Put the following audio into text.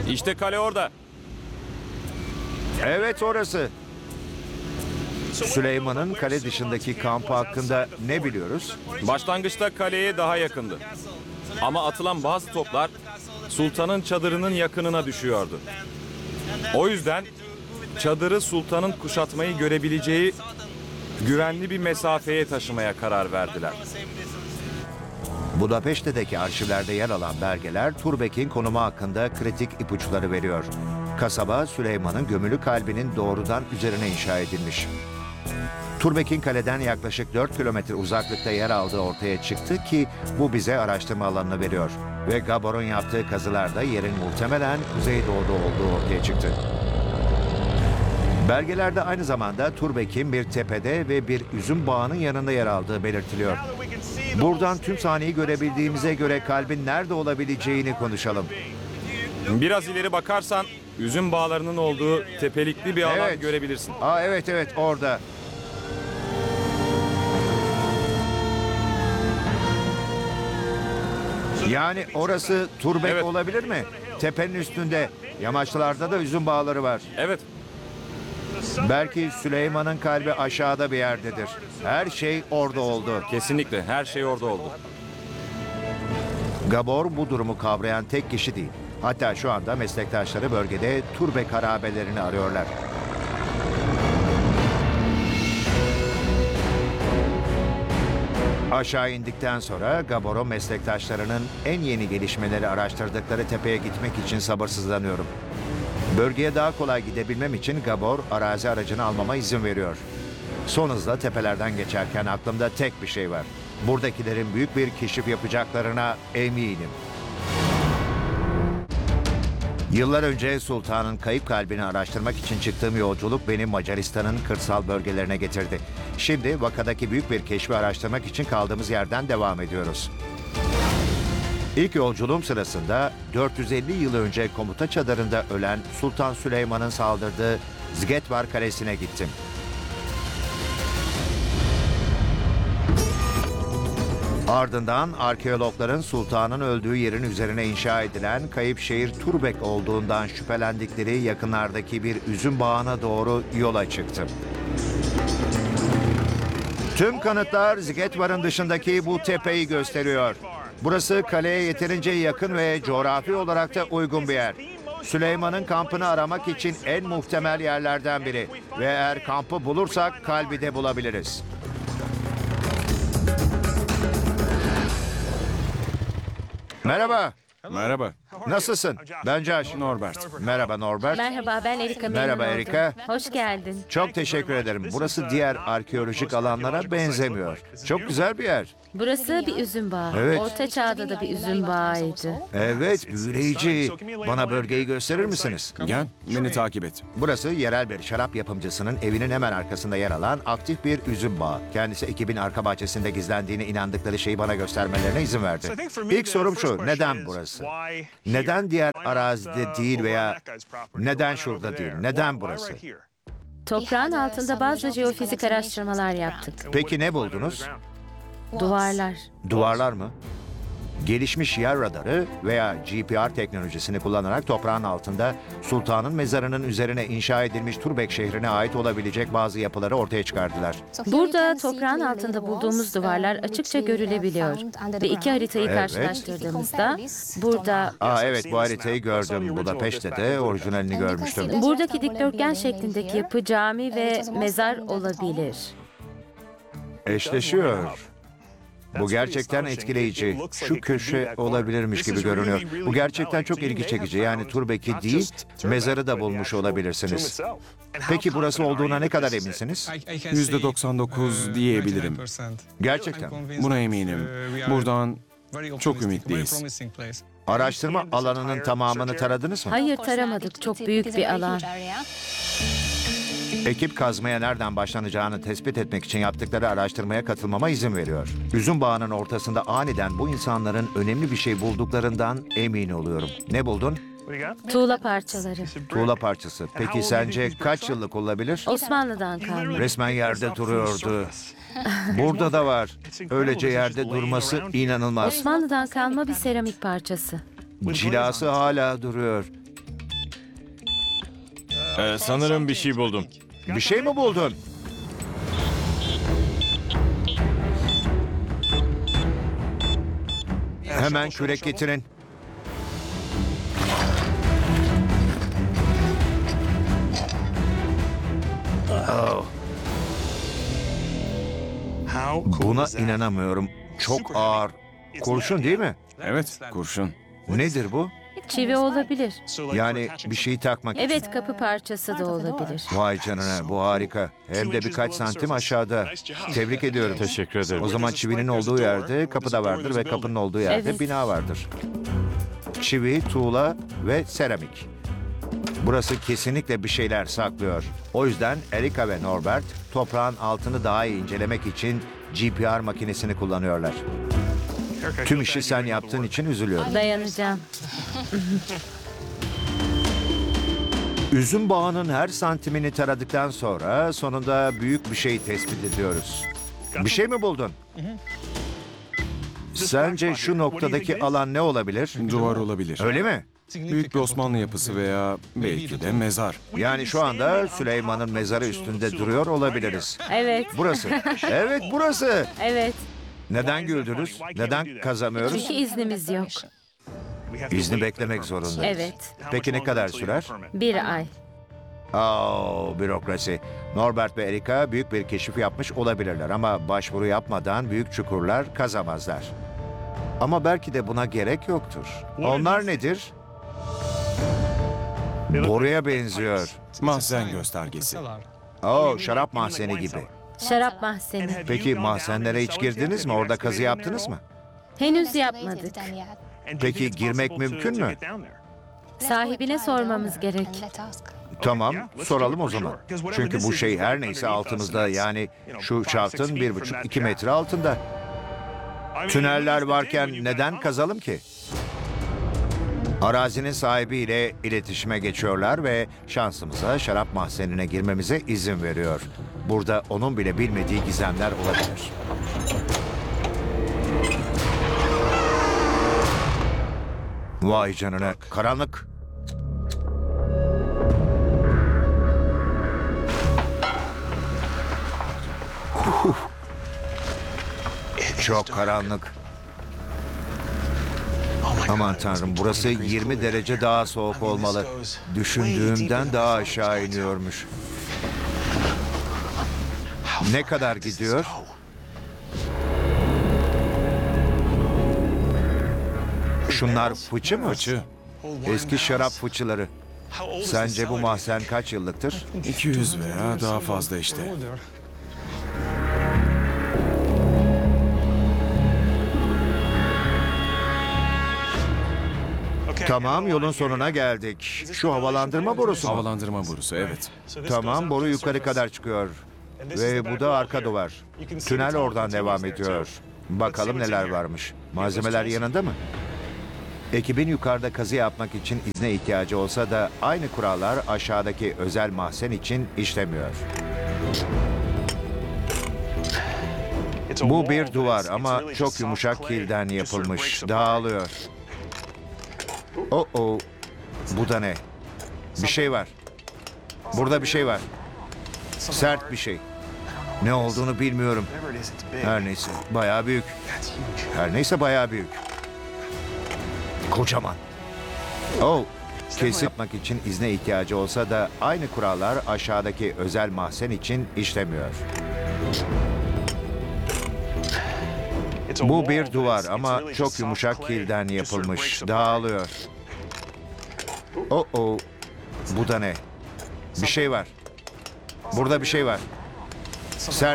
İşte kale orada. Evet, orası. Süleyman'ın kale dışındaki kampı hakkında ne biliyoruz? Başlangıçta kaleye daha yakındı. Ama atılan bazı toplar sultanın çadırının yakınına düşüyordu. O yüzden çadırı sultanın kuşatmayı görebileceği güvenli bir mesafeye taşımaya karar verdiler. Budapeşte'deki arşivlerde yer alan belgeler Turbek'in konumu hakkında kritik ipuçları veriyor. Kasaba Süleyman'ın gömülü kalbinin doğrudan üzerine inşa edilmiş. Turbek'in kaleden yaklaşık 4 kilometre uzaklıkta yer aldığı ortaya çıktı ki bu bize araştırma alanını veriyor. Ve Gabor'un yaptığı kazılarda yerin muhtemelen kuzeydoğuda olduğu ortaya çıktı. Belgelerde aynı zamanda Turbek'in bir tepede ve bir üzüm bağının yanında yer aldığı belirtiliyor. Buradan tüm sahneyi görebildiğimize göre kalbin nerede olabileceğini konuşalım. Biraz ileri bakarsan üzüm bağlarının olduğu tepelikli bir alan Evet. görebilirsin. Evet, orada. Yani orası Turbek Evet. olabilir mi? Tepenin üstünde, yamaçlarda da üzüm bağları var. Evet, Belki Süleyman'ın kalbi aşağıda bir yerdedir. Her şey orada oldu. kesinlikle her şey orada oldu. Gabor bu durumu kavrayan tek kişi değil. Hatta şu anda meslektaşları bölgede Turbek harabelerini arıyorlar. Aşağı indikten sonra Gabor'un meslektaşlarının en yeni gelişmeleri araştırdıkları tepeye gitmek için sabırsızlanıyorum. Bölgeye daha kolay gidebilmem için Gabor arazi aracını almama izin veriyor. Son hızla tepelerden geçerken aklımda tek bir şey var. Buradakilerin büyük bir keşif yapacaklarına eminim. Yıllar önce sultanın kayıp kalbini araştırmak için çıktığım yolculuk beni Macaristan'ın kırsal bölgelerine getirdi. Şimdi vakadaki büyük bir keşfi araştırmak için kaldığımız yerden devam ediyoruz. İlk yolculuğum sırasında 450 yıl önce komuta çadırında ölen Sultan Süleyman'ın saldırdığı Zgetvar Kalesi'ne gittim. Ardından arkeologların sultanın öldüğü yerin üzerine inşa edilen kayıp şehir Turbek olduğundan şüphelendikleri yakınlardaki bir üzüm bağına doğru yola çıktım. Tüm kanıtlar Zgetvar'ın dışındaki bu tepeyi gösteriyor. Burası kaleye yeterince yakın ve coğrafi olarak da uygun bir yer. Süleyman'ın kampını aramak için en muhtemel yerlerden biri. Ve eğer kampı bulursak kalbi de bulabiliriz. Merhaba, Merhaba. nasılsın? Ben Josh. Norbert. Merhaba Norbert. Merhaba, ben Erika. memnun Merhaba oldum. Erika. Hoş geldin. Çok teşekkür ederim. Burası diğer arkeolojik alanlara benzemiyor. Çok güzel bir yer. Burası bir üzüm bağı. Evet. Orta çağda da bir üzüm bağıydı. Evet, büyüleyici. Bana bölgeyi gösterir misiniz? Gel, beni takip et. Burası yerel bir şarap yapımcısının evinin hemen arkasında yer alan aktif bir üzüm bağı. Kendisi ekibin arka bahçesinde gizlendiğine inandıkları şeyi bana göstermelerine izin verdi. İlk sorum şu, neden burası? Neden diğer arazide değil veya neden şurada değil? Neden burası? Toprağın altında bazı jeofizik araştırmalar yaptık. Peki ne buldunuz? Duvarlar. Duvarlar mı? Gelişmiş yer radarı veya GPR teknolojisini kullanarak toprağın altında sultanın mezarının üzerine inşa edilmiş Turbek şehrine ait olabilecek bazı yapıları ortaya çıkardılar. Burada toprağın altında bulduğumuz duvarlar açıkça görülebiliyor. Ve iki haritayı Evet. karşılaştırdığımızda burada Evet, bu haritayı gördüm. Budapeşte de orijinalini görmüştüm. buradaki dikdörtgen şeklindeki yapı cami ve mezar olabilir. Eşleşiyor. Bu gerçekten etkileyici. Şu köşe olabilirmiş gibi görünüyor. Bu gerçekten çok ilgi çekici. Yani Turbek'i değil, mezarı da bulmuş olabilirsiniz. Peki burası olduğuna ne kadar eminsiniz? %99 diyebilirim. Gerçekten. Buna eminim. Buradan çok ümitliyiz. Araştırma alanının tamamını taradınız mı? Hayır, taramadık. Çok büyük bir alan. Ekip kazmaya nereden başlanacağını tespit etmek için yaptıkları araştırmaya katılmama izin veriyor. Üzüm bağının ortasında aniden bu insanların önemli bir şey bulduklarından emin oluyorum. Ne buldun? Tuğla parçaları. Tuğla parçası. Peki sence kaç yıllık olabilir? Osmanlı'dan kalma. Resmen yerde duruyordu. Burada da var. Öylece yerde durması inanılmaz. Osmanlı'dan kalma bir seramik parçası. Cilası hala duruyor. Sanırım bir şey buldum. Bir şey mi buldun? Hemen kürek getirin. Buna inanamıyorum. Çok ağır. Kurşun değil mi? Evet, kurşun. Nedir bu? Çivi olabilir. Yani bir şeyi takmak için. Evet, kapı parçası da olabilir. Vay canına, bu harika. Hem de birkaç santim aşağıda. Tebrik ediyorum. Teşekkür ederim. O zaman çivinin olduğu yerde kapı da vardır ve kapının olduğu yerde Evet. bina vardır. Çivi, tuğla ve seramik. Burası kesinlikle bir şeyler saklıyor. O yüzden Erika ve Norbert toprağın altını daha iyi incelemek için GPR makinesini kullanıyorlar. Tüm işi sen yaptığın için üzülüyorum. Dayanacağım. Üzüm bağının her santimini taradıktan sonra sonunda büyük bir şey tespit ediyoruz. Bir şey mi buldun? Sence şu noktadaki alan ne olabilir? Duvar olabilir. Öyle mi? Büyük bir Osmanlı yapısı veya belki de mezar. Yani şu anda Süleyman'ın mezarı üstünde duruyor olabiliriz. Evet, Burası. Evet, burası. evet. Neden güldünüz? Neden kazamıyoruz? Çünkü iznimiz yok. İzni beklemek zorundayız. Evet. Peki ne kadar sürer? 1 ay. Bürokrasi. Norbert ve Erika büyük bir keşif yapmış olabilirler ama başvuru yapmadan büyük çukurlar kazamazlar. Ama belki de buna gerek yoktur. Onlar nedir? Boruya benziyor. Mahzen göstergesi. Şarap mahzeni gibi. Şarap mahzeni. Peki mahzenlere hiç girdiniz mi? Orada kazı yaptınız mı? Henüz yapmadık. Peki girmek mümkün mü? Sahibine sormamız gerek. Tamam, soralım o zaman. Çünkü bu şey her neyse altımızda, yani şu şaftın 1,5-2 metre altında. Tüneller varken neden kazalım ki? Arazinin sahibiyle iletişime geçiyorlar ve şansımıza şarap mahzenine girmemize izin veriyor. Burada onun bile bilmediği gizemler olabilir. Vay canına, karanlık. Çok karanlık. Aman tanrım, burası 20 derece daha soğuk olmalı. Düşündüğümden daha aşağı iniyormuş. Ne kadar gidiyor? Şunlar fıçı mı? Fıçı. Eski şarap fıçıları. Sence bu mahzen kaç yıllıktır? 200 veya daha fazla işte. Tamam, yolun sonuna geldik. Şu havalandırma borusu mu? Havalandırma borusu, evet. Tamam, boru yukarı kadar çıkıyor. Ve bu da arka duvar. Tünel oradan devam ediyor. Bakalım neler varmış. Malzemeler yanında mı? Ekibin yukarıda kazı yapmak için izne ihtiyacı olsa da aynı kurallar aşağıdaki özel mahzen için işlemiyor. Bu bir duvar ama çok yumuşak kilden yapılmış. Dağılıyor. Bu da ne? Bir şey var. Burada bir şey var. Sert bir şey. Ne olduğunu bilmiyorum. Her neyse, bayağı büyük. Her neyse, bayağı büyük. Kocaman. Kesip yapmak için izne ihtiyacı olsa da aynı kurallar aşağıdaki özel mahzen için işlemiyor. Bu bir duvar ama çok yumuşak kilden yapılmış. Dağılıyor. Bu da ne? Bir şey var. Burada bir şey var. Sert